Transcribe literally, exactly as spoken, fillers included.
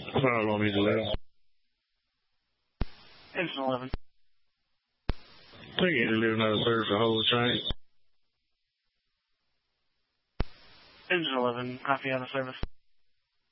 Probably want me to live. Engine eleven. Take it to live another service to hold the train. Engine eleven, copy out of service.